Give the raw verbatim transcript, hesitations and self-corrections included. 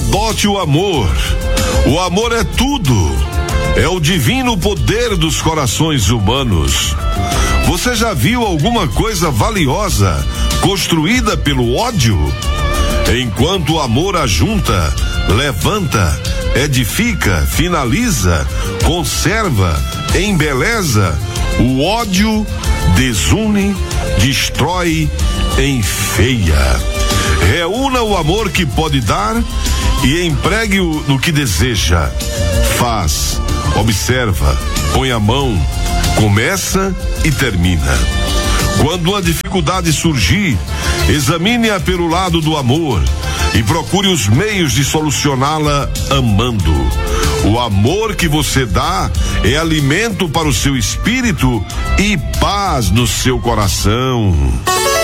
Adote o amor. O amor é tudo. É o divino poder dos corações humanos. Você já viu alguma coisa valiosa construída pelo ódio? Enquanto o amor ajunta, levanta, edifica, finaliza, conserva, embeleza, o ódio desune, destrói, enfeia. Reúna o amor que pode dar e empregue-o no que deseja. Faz, observa, põe a mão, começa e termina. Quando uma dificuldade surgir, examine-a pelo lado do amor e procure os meios de solucioná-la amando. O amor que você dá é alimento para o seu espírito e paz no seu coração.